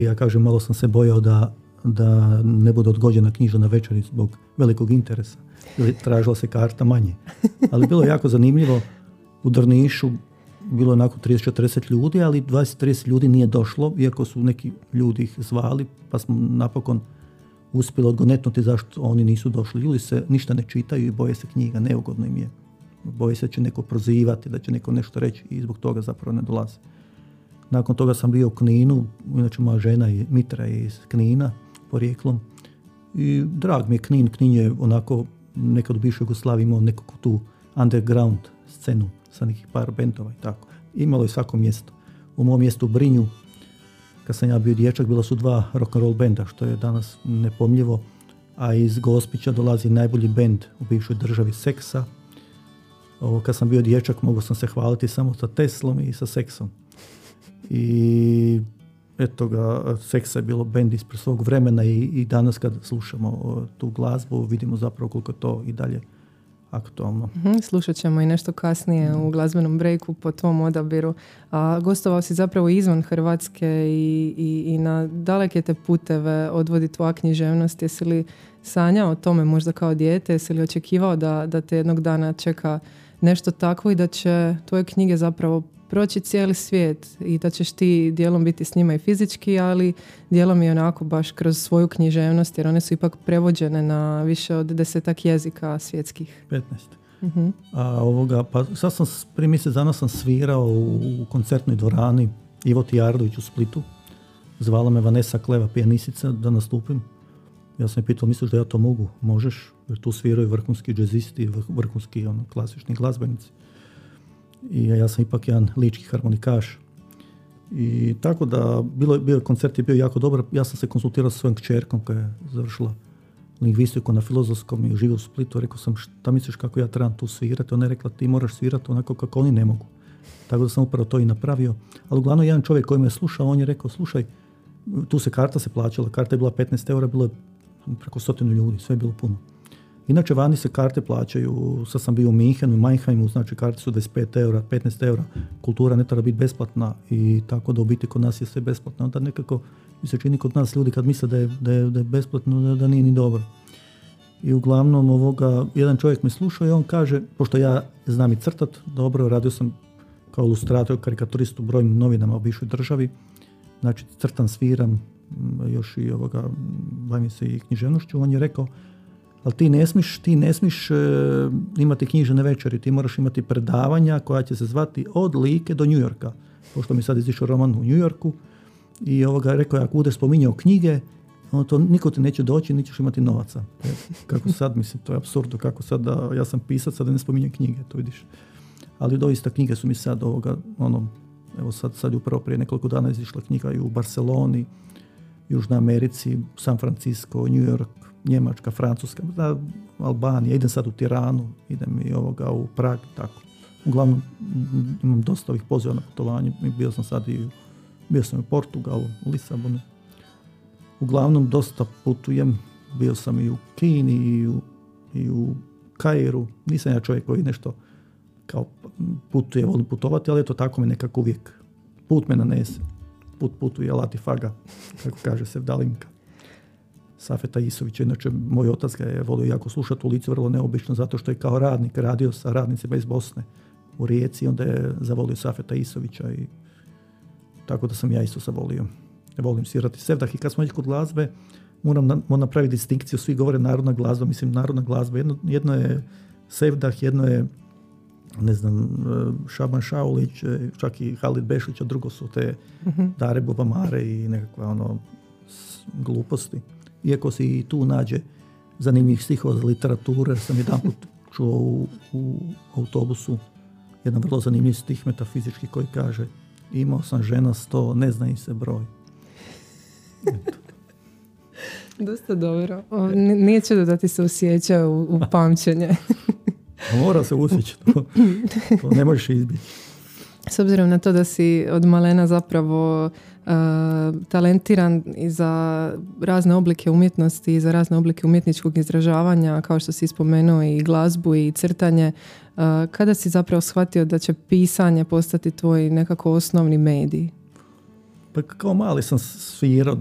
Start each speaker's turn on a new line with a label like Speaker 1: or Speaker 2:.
Speaker 1: Ja kažem, malo sam se bojao da ne bude odgođena književna večer zbog velikog interesa. Ili tražila se karta manje. Ali bilo je jako zanimljivo. U Drnišu bilo je onako 30-40 ljudi, ali 20-30 ljudi nije došlo, iako su neki ljudi ih zvali, pa smo napokon uspjeli odgonetnuti zašto oni nisu došli. Ljudi se ništa ne čitaju i boje se knjiga, neugodno im je. Boje se da će neko prozivati, da će neko nešto reći i zbog toga zapravo ne dolaze. Nakon toga sam bio u Kninu, inače moja žena Mitra je iz Knina porijeklom i drag mi je Knin. Knin je onako nekad u bivšoj Jugoslaviji imao nekakvu tu underground scenu sa nekih par bendova i tako. Imalo je svako mjesto. U mom mjestu u Brinju, kad sam ja bio dječak, bila su 2 rock'n'roll benda, što je danas nepomljivo, a iz Gospića dolazi najbolji bend u bivšoj državi Seksa. Kad sam bio dječak, mogao sam se hvaliti samo sa Teslom i sa Seksom. I eto ga, Seksa je bilo bend ispred svog vremena i danas kad slušamo tu glazbu vidimo zapravo koliko je to i dalje aktualno.
Speaker 2: Slušat ćemo i nešto kasnije u glazbenom breaku po tvom odabiru. Gostovao si zapravo izvan Hrvatske i na daleke te puteve odvodi tvoja književnost. Jesi li sanjao o tome možda kao dijete? Jesi li očekivao da te jednog dana čeka nešto takvo i da će tvoje knjige zapravo proći cijeli svijet i da ćeš ti dijelom biti s njima i fizički, ali dijelom i onako baš kroz svoju književnost, jer one su ipak prevođene na više od 10 jezika svjetskih.
Speaker 1: 15. Pa sad sam prije mjesec dana sam svirao u koncertnoj dvorani Ivo Tijardović u Splitu. Zvala me Vanessa Kleva, pijanistica, da nastupim. Ja sam je pitao, misliš da ja to mogu? Možeš, jer tu sviraju vrhunski džezisti, vrhunski klasični glazbenici. I ja sam ipak jedan lički harmonikaš. I tako da, koncert je bio jako dobar. Ja sam se konsultirao sa svojom kćerkom koja je završila lingvistiku na Filozofskom i živi u Splitu. Rekao sam, šta misliš kako ja trebam tu svirati? Ona je rekla, ti moraš svirati onako kako oni ne mogu. Tako da sam upravo to i napravio. Ali uglavnom jedan čovjek koji me je slušao, on je rekao, slušaj, tu karta se plaćala, karta je bila 15 eura, bilo je preko 100 ljudi, sve je bilo puno. Inače, vani se karte plaćaju, sad sam bio u Minhenu, u Mannheimu, znači karte su 25 eura, 15 eura, kultura ne treba biti besplatna i tako da u biti kod nas je sve besplatno. Onda nekako mi se čini kod nas ljudi kad misle da je besplatno, da nije ni dobro. I uglavnom jedan čovjek me slušao i on kaže, pošto ja znam i crtat, dobro, radio sam kao ilustrator, karikaturist u brojnim novinama u bivšoj državi, znači crtam, sviram, još i bavim se i književnošću, on je rekao, ali ti ne smiješ imati književne večeri, ti moraš imati predavanja koja će se zvati od Like do New Yorka, pošto mi sad izišao roman u New Yorku i rekao je, ako bude spominjao knjige, to niko ti neće doći, nećeš imati novaca. Kako sad, mislim, to je apsurdno, kako sad da ja sam pisac, sad da ne spominjem knjige, to vidiš. Ali doista knjige su mi sad evo sad je upravo prije nekoliko dana izišla knjiga i u Barceloni, Južnoj Americi, San Francisco, New York, Njemačka, Francuska, Albanija, idem sad u Tiranu, idem i u Prag, tako. Uglavnom imam dosta ovih poziva na putovanje, bio sam u Portugalu, u Lisabonu. Uglavnom dosta putujem, bio sam i u Kini i u Kairu, nisam ja čovjek koji nešto kao putuje, volim putovati, ali eto tako mi nekako uvijek put me nanese. Put putuje Latifaga, kako kaže Sevdalinka. Safeta Isovića, inače moj otac ga je volio jako slušati u licu, vrlo neobično, zato što je kao radnik radio sa radnicima iz Bosne u Rijeci, onda je zavolio Safeta Isovića i tako da sam ja isto zavolio. Volim svirati Sevdah i kad smo već kod glazbe, moram napraviti distinkciju, svi govore narodna glazba, mislim narodna glazba, jedno je Sevdah, jedno je Šaban Šaulić, čak i Halid Bešlić, a drugo su te Dare Bobamare i nekakva gluposti. Iako se i tu nađe zanimljivih stihova za literature, sam jedanput čuo u autobusu jedan vrlo zanimljiv stih metafizički koji kaže: imao sam žena 100, ne zna im se broj.
Speaker 2: Dosta dobro. Nije čudo da ti se osjeća u pamćenje.
Speaker 1: Mora se usjećati. To ne možeš izbiti.
Speaker 2: S obzirom na to da si od malena zapravo talentiran i za razne oblike umjetnosti i za razne oblike umjetničkog izražavanja, kao što si spomenuo i glazbu i crtanje, kada si zapravo shvatio da će pisanje postati tvoj nekako osnovni medij?
Speaker 1: Pa kao mali sam svirao